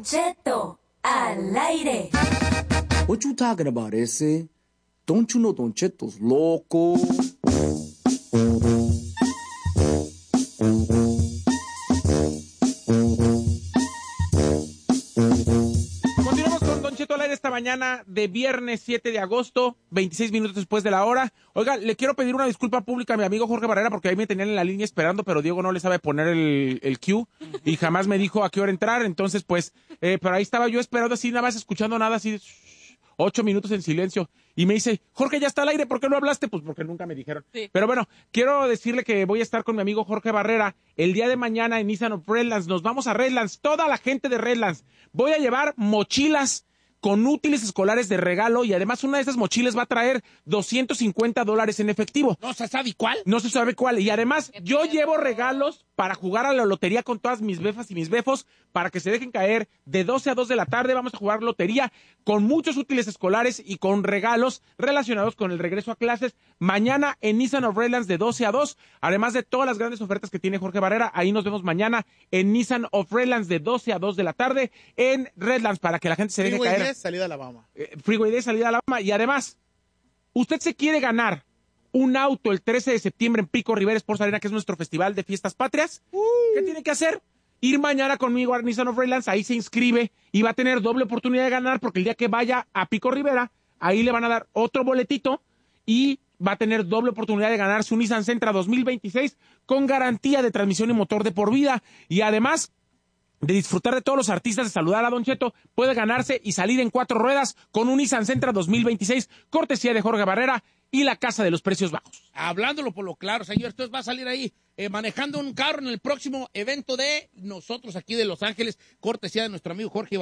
Cheto al aire. What you talking about, ese? Don't you know Don Cheto's loco? Continuamos con Don Cheto al aire esta mañana de viernes 7 de agosto, 26 minutos después de la hora. Oiga, le quiero pedir una disculpa pública a mi amigo Jorge Barrera porque ahí me tenían en la línea esperando, pero Diego no le sabe poner el cue y jamás me dijo a qué hora entrar. Entonces, pues, pero ahí estaba yo esperando así, nada más escuchando nada, así 8 minutos en silencio. Y me dice, Jorge, ya está al aire, ¿por qué no hablaste? Pues porque nunca me dijeron. Sí. Pero bueno, quiero decirle que voy a estar con mi amigo Jorge Barrera el día de mañana en Nissan of Redlands. Nos vamos a Redlands, toda la gente de Redlands. Voy a llevar mochilas con útiles escolares de regalo y además una de esas mochilas va a traer $250 en efectivo. ¿No se sabe cuál? No se sabe cuál. Y además yo llevo regalos para jugar a la lotería con todas mis befas y mis befos para que se dejen caer de 12 a 2 de la tarde. Vamos a jugar lotería con muchos útiles escolares y con regalos relacionados con el regreso a clases. Mañana en Nissan of Redlands de 12 a 2. Además de todas las grandes ofertas que tiene Jorge Barrera. Ahí nos vemos mañana en Nissan of Redlands de 12 a 2 de la tarde en Redlands para que la gente se deje caer. Salida a Alabama. Freeway de salida a Alabama. Y además, usted se quiere ganar un auto el 13 de septiembre en Pico Rivera Sports Arena, que es nuestro festival de fiestas patrias. ¿Qué tiene que hacer? Ir mañana conmigo a Nissan of Redlands, ahí se inscribe y va a tener doble oportunidad de ganar porque el día que vaya a Pico Rivera, ahí le van a dar otro boletito y va a tener doble oportunidad de ganar su Nissan Sentra 2026 con garantía de transmisión y motor de por vida. Y además de disfrutar de todos los artistas, de saludar a Don Cheto, puede ganarse y salir en 4 ruedas con un Nissan Sentra 2026, cortesía de Jorge Barrera y la Casa de los Precios Bajos. Hablándolo por lo claro, señor, entonces va a salir ahí manejando un carro en el próximo evento de nosotros aquí de Los Ángeles, cortesía de nuestro amigo Jorge Barrera.